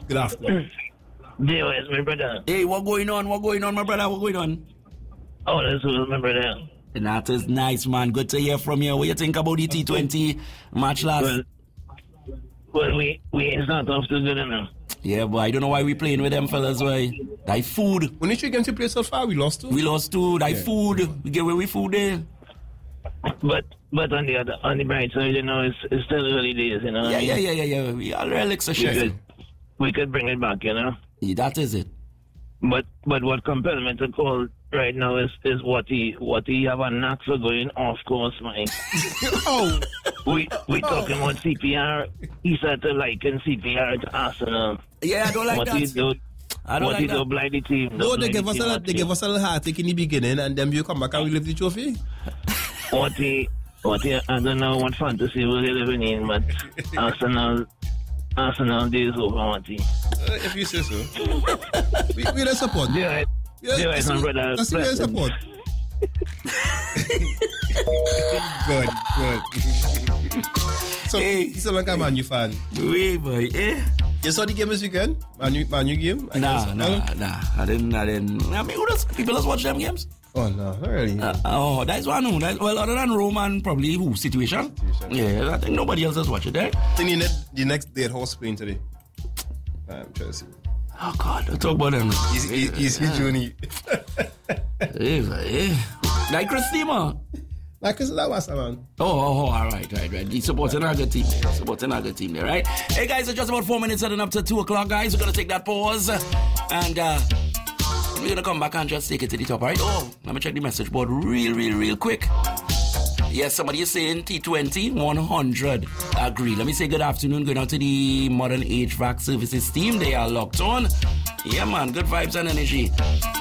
Good afternoon. Where's my brother? Hey, what going on? What going on, my brother? What going on? Oh, this was my brother. And that is nice, man. Good to hear from you. What you think about the T20 match last? Well, we ain't start off too good enough. Yeah, but I don't know why we playing with them fellas. Why? That food. When you three games you played so far, we lost 2. We lost 2. That food. We give away food there. But on the bright side, you know, it's still early days, you know. Yeah. We are relics of shit. We could bring it back, you know. Yeah, that is it. But what compels me to call right now is what he have a knack for going off course, man. Oh, we talking about CPR. He started to liken CPR to Arsenal. Yeah, I don't like that. He do, I don't like that. Blind the team. No, they give us a little heartache in the beginning, and then you come back and we lift the trophy. What he I don't know what fantasy we're living in, but Arsenal days over, Marty. If you say so. we don't support. Yeah, my brother. That's the support. Good. So, he's a long time Man U fan. Wait, boy, You saw the game this weekend? Man U game? Nah. I didn't. I mean, people just watch them games? Oh, no, not really. That's one. Well, other than Roman, probably situation. Yeah, I think nobody else has watched it, eh? I think the next day at horse playing today. I'm trying to see. Oh, God, don't talk about them. He's Johnny. Like Christina. Like Christina was man. Oh, all right. He's supporting our good team. There, right? Hey, guys, it's just about 4 minutes heading up to 2 o'clock, guys. We're going to take that pause. And we're going to come back and just take it to the top, all right? Oh, let me check the message board real quick. Yes, somebody is saying T20 100. Agree. Let me say good afternoon. Going out to the Modern HVAC Services team. They are locked on. Yeah, man. Good vibes and energy.